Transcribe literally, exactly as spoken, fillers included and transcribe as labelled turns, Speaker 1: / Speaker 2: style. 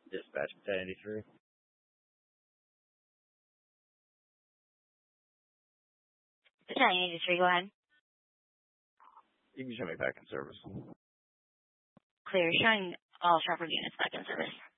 Speaker 1: Dispatch ten eighty-three.
Speaker 2: ten eighty-three, go ahead.
Speaker 1: You can show me back in service.
Speaker 2: Clear, showing all Stratford units back in service.